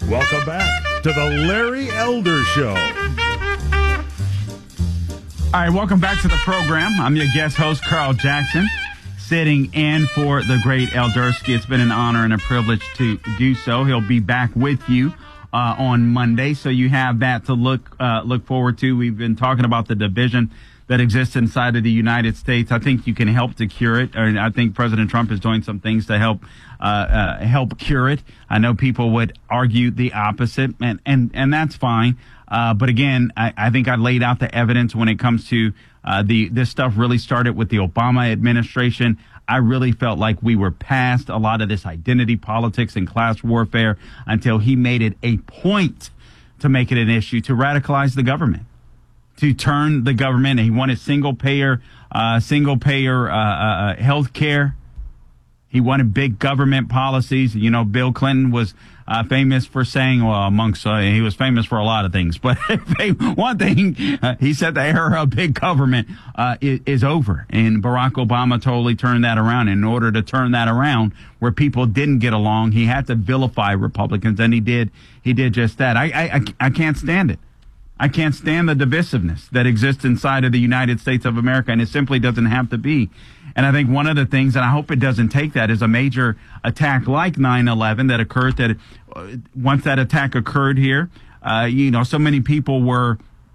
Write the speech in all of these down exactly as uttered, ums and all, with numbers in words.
Welcome back to the Larry Elder Show. All right, welcome back to the program. I'm your guest host, Carl Jackson, sitting in for the great Eldersky. It's been an honor and a privilege to do so. He'll be back with you uh, on Monday, so you have that to look uh, look forward to. We've been talking about the division that exists inside of the United States. I think you can help to cure it. Or I think President Trump is doing some things to help uh, uh, help cure it. I know people would argue the opposite, and and and that's fine. Uh, but again, I, I think I laid out the evidence when it comes to uh, the this stuff really started with the Obama administration. I really felt like we were past a lot of this identity politics and class warfare until he made it a point to make it an issue to radicalize the government, to turn the government. He wanted single payer, uh, single payer uh, uh, health care. He wanted big government policies. You know, Bill Clinton was uh, famous for saying, well, amongst, uh, he was famous for a lot of things, but one thing, uh, he said the era of big government uh, is, is over. And Barack Obama totally turned that around. In order to turn that around, where people didn't get along, he had to vilify Republicans, and he did. He did just that. I, I, I can't stand it. I can't stand the divisiveness that exists inside of the United States of America, and it simply doesn't have to be. And I think one of the things, and I hope it doesn't take that, is a major attack like nine eleven that occurred, that uh, once that attack occurred here, uh, you know, so many people were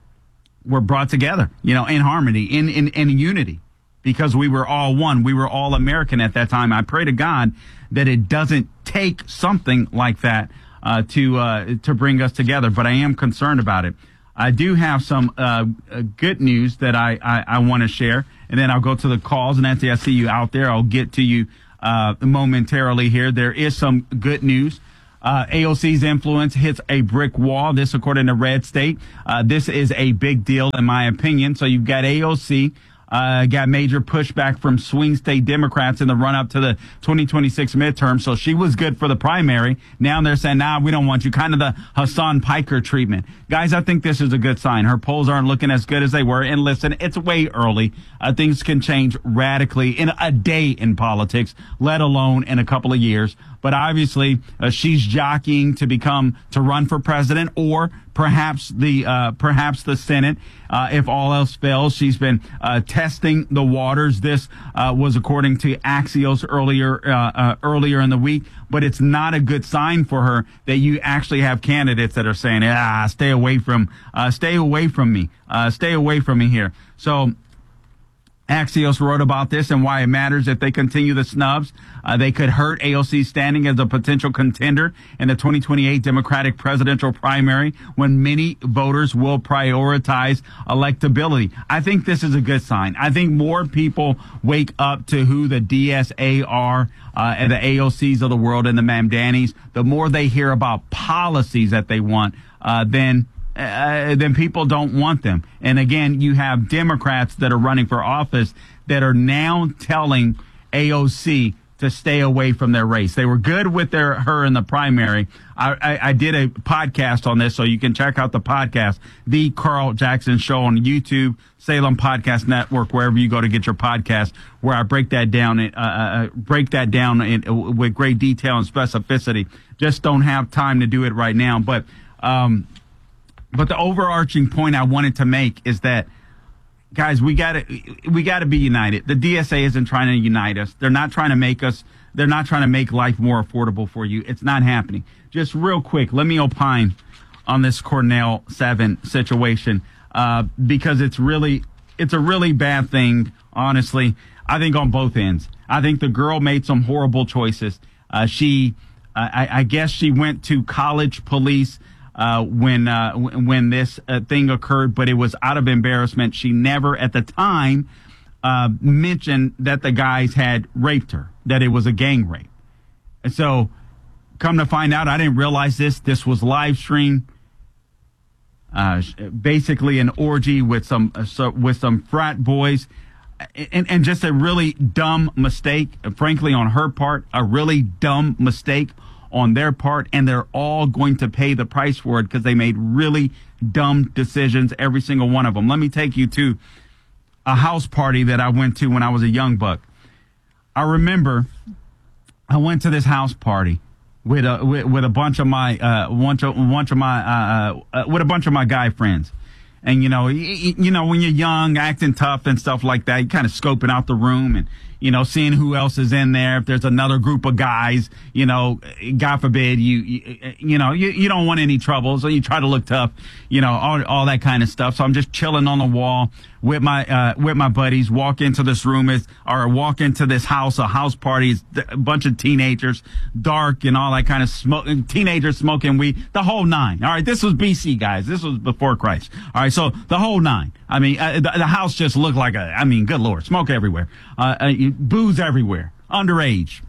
were brought together, you know, in harmony, in, in, in unity, because we were all one. We were all American at that time. I pray to God that it doesn't take something like that uh, to uh, to bring us together, but I am concerned about it. I do have some uh, good news that I, I, I want to share, and then I'll go to the calls. And Nancy, I see you out there. I'll get to you uh, momentarily here. There is some good news. Uh, A O C's influence hits a brick wall. This, according to Red State. Uh, this is a big deal, in my opinion. So you've got A O C. Uh, got major pushback from swing state Democrats in the run up to the twenty twenty-six midterm. So she was good for the primary. Now they're saying, nah, we don't want you. Kind of the Hassan Piker treatment. Guys, I think this is a good sign. Her polls aren't looking as good as they were. And listen, it's way early. Uh, things can change radically in a day in politics, let alone in a couple of years. But obviously, uh, she's jockeying to become, to run for president, or perhaps the, uh, perhaps the Senate. Uh, if all else fails, she's been, uh, testing the waters. This, uh, was according to Axios earlier, uh, uh, earlier in the week. But it's not a good sign for her that you actually have candidates that are saying, ah, stay away from, uh, stay away from me, uh, stay away from me here. So, Axios wrote about this and why it matters if they continue the snubs. Uh, they could hurt A O C's standing as a potential contender in the twenty twenty-eight Democratic presidential primary, when many voters will prioritize electability. I think this is a good sign. I think more people wake up to who the D S A are uh, and the A O Cs of the world and the Mamdanis. The more they hear about policies that they want, uh, then Uh, then people don't want them. And again, you have Democrats that are running for office that are now telling A O C to stay away from their race. They were good with their her in the primary. I, I, I did a podcast on this, so you can check out the podcast, The Carl Jackson Show, on YouTube, Salem Podcast Network, wherever you go to get your podcast, where I break that down, uh, uh, break that down in, uh, with great detail and specificity. Just don't have time to do it right now, but. Um, But the overarching point I wanted to make is that, guys, we gotta, we gotta be united. The D S A isn't trying to unite us. They're not trying to make us, they're not trying to make life more affordable for you. It's not happening. Just real quick, let me opine on this Cornell seven situation, uh, because it's really, it's a really bad thing, honestly. I think on both ends. I think the girl made some horrible choices. Uh, she, uh, I, I guess she went to college police Uh, when uh, w- when this uh, thing occurred, but it was out of embarrassment. She never at the time uh, mentioned that the guys had raped her, that it was a gang rape. And so, come to find out, I didn't realize this. This was live streamed. Uh, basically, an orgy with some uh, so, with some frat boys, and, and just a really dumb mistake. Frankly, on her part, a really dumb mistake on their part, and they're all going to pay the price for it because they made really dumb decisions, every single one of them. Let me take you to a house party that I went to when I was a young buck. I remember I went to this house party, with a with, with a bunch of my uh bunch of bunch of my uh, uh with a bunch of my guy friends. And, you know, you, you know, when you're young, acting tough and stuff like that, you kind of scoping out the room and, you know, seeing who else is in there. If there's another group of guys, you know, God forbid, you, you, you know, you, you don't want any trouble. So you try to look tough, you know, all, all that kind of stuff. So I'm just chilling on the wall with my, uh, with my buddies, walk into this room is, or walk into this house, a house party, a bunch of teenagers, dark and all that kind of smoke, teenagers smoking weed, the whole nine. All right. This was B C, guys. This was before Christ. All right. So the whole nine. I mean, uh, the, the house just looked like a, I mean, good Lord, smoke everywhere. Uh, uh booze everywhere, underage.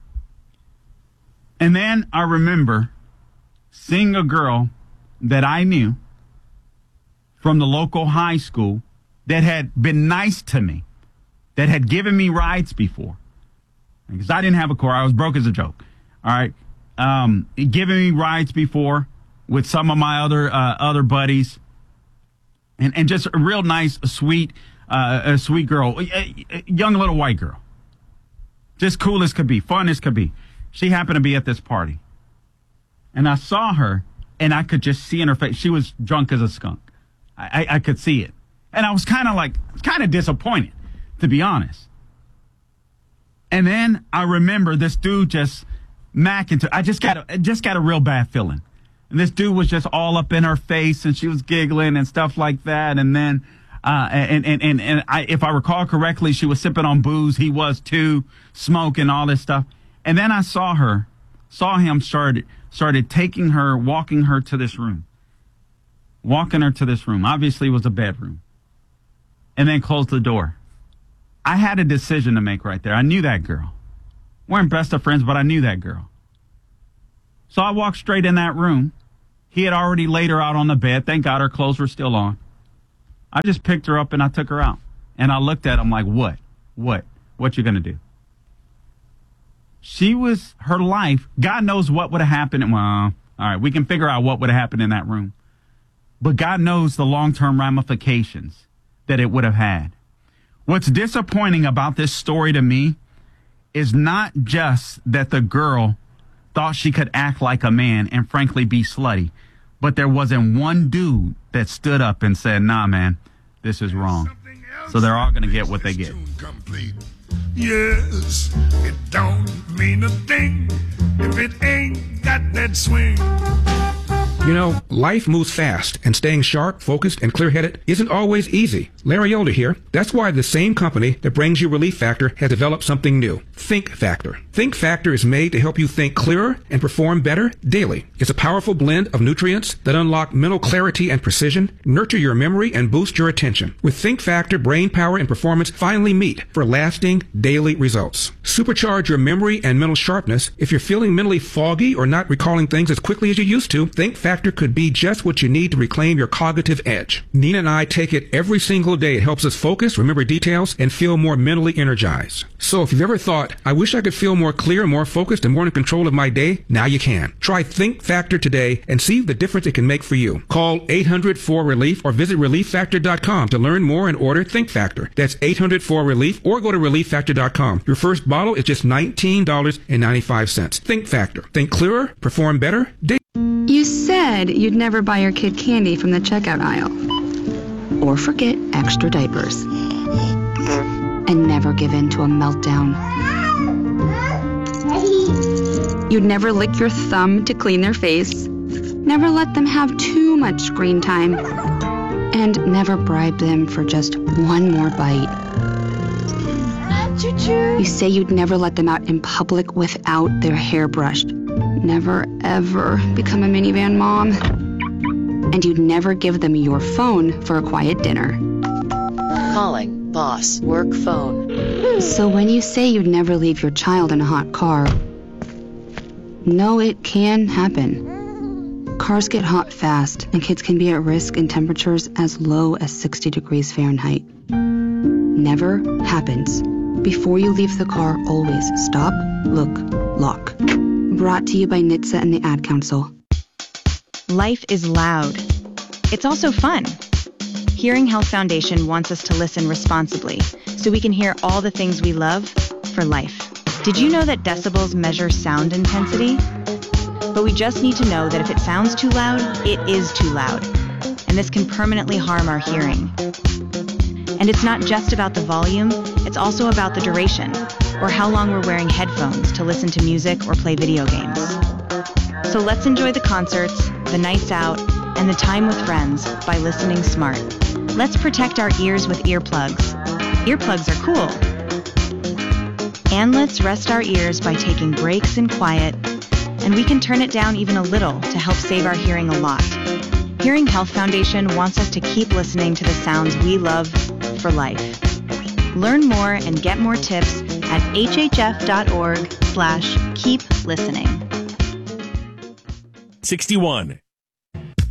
And then I remember seeing a girl that I knew from the local high school that had been nice to me, that had given me rides before. Because I didn't have a car. I was broke as a joke. All right. Um, giving me rides before with some of my other, uh, other buddies. And, and just a real nice, sweet, uh, a sweet girl, a, a young little white girl. Just cool as could be, fun as could be. She happened to be at this party. And I saw her, and I could just see in her face, she was drunk as a skunk. I, I, I could see it. And I was kind of like, kind of disappointed, to be honest. And then I remember this dude just macking to, I just got a, just got a real bad feeling. And this dude was just all up in her face, and she was giggling and stuff like that. And then, uh, and, and, and, and I, if I recall correctly, she was sipping on booze. He was too, smoking, all this stuff. And then I saw her, saw him started, started taking her, walking her to this room, walking her to this room. Obviously it was a bedroom, and then closed the door. I had a decision to make right there. I knew that girl. We weren't best of friends, but I knew that girl. So I walked straight in that room. He had already laid her out on the bed. Thank God her clothes were still on. I just picked her up and I took her out. And I looked at him like, what? What? What you going to do? She was, her life, God knows what would have happened. Well, all right, we can figure out what would have happened in that room. But God knows the long-term ramifications that it would have had. What's disappointing about this story to me is not just that the girl thought she could act like a man and frankly be slutty, but there wasn't one dude that stood up and said, nah, man, this is wrong. So they're all going to get what they get. Yes, it don't mean a thing if it ain't got that swing. You know, life moves fast, and staying sharp, focused, and clear-headed isn't always easy. Larry Elder here. That's why the same company that brings you Relief Factor has developed something new, Think Factor. Think Factor is made to help you think clearer and perform better daily. It's a powerful blend of nutrients that unlock mental clarity and precision, nurture your memory, and boost your attention. With Think Factor, brain power and performance finally meet for lasting daily results. Supercharge your memory and mental sharpness. If you're feeling mentally foggy or not recalling things as quickly as you used to, Think Factor could be just what you need to reclaim your cognitive edge. Nina and I take it every single day. It helps us focus, remember details, and feel more mentally energized. So if you've ever thought, I wish I could feel more clear, more focused, and more in control of my day, now you can. Try Think Factor today and see the difference it can make for you. Call eight hundred four relief or visit relief factor dot com to learn more and order Think Factor. That's eight hundred four relief or go to relief factor dot com. Your first bottle is just nineteen dollars and ninety-five cents. Think Factor. Think clearer, perform better. Day- You said you'd never buy your kid candy from the checkout aisle. Or forget extra diapers. And never give in to a meltdown. You'd never lick your thumb to clean their face. Never let them have too much screen time. And never bribe them for just one more bite. You say you'd never let them out in public without their hair brushed. Never, ever become a minivan mom. And you'd never give them your phone for a quiet dinner. Calling boss work phone. So when you say you'd never leave your child in a hot car, no, it can happen. Cars get hot fast, and kids can be at risk in temperatures as low as sixty degrees Fahrenheit. Never happens. Before you leave the car, always stop, look, lock. Brought to you by N H T S A and the Ad Council. Life is loud. It's also fun. Hearing Health Foundation wants us to listen responsibly so we can hear all the things we love for life. Did you know that decibels measure sound intensity? But we just need to know that if it sounds too loud, it is too loud. And this can permanently harm our hearing. And it's not just about the volume, it's also about the duration, or how long we're wearing headphones to listen to music or play video games. So let's enjoy the concerts, the nights out, and the time with friends by listening smart. Let's protect our ears with earplugs. Earplugs are cool. And let's rest our ears by taking breaks in quiet, and we can turn it down even a little to help save our hearing a lot. Hearing Health Foundation wants us to keep listening to the sounds we love for life. Learn more and get more tips at hhf.org slash keep listening. sixty-one.